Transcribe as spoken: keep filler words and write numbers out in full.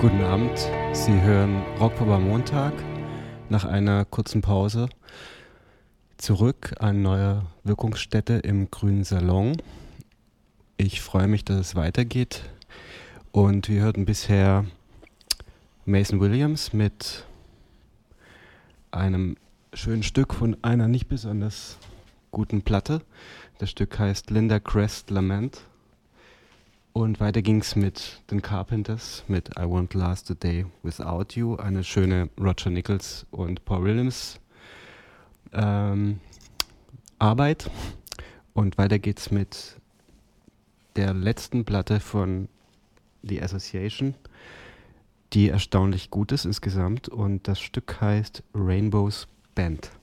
Guten Abend, Sie hören Rockpop am Montag nach einer kurzen Pause. Zurück an neuer Wirkungsstätte im Grünen Salon. Ich freue mich, dass es weitergeht. Und wir hörten bisher Mason Williams mit einem schönen Stück von einer nicht besonders guten Platte. Das Stück heißt Linda Crest Lament. Und weiter ging's mit den Carpenters mit I Won't Last a Day Without You. Eine schöne Roger Nichols und Paul Williams ähm, Arbeit. Und weiter geht's mit der letzten Platte von The Association, die erstaunlich gut ist insgesamt. Und das Stück heißt Rainbow's Band.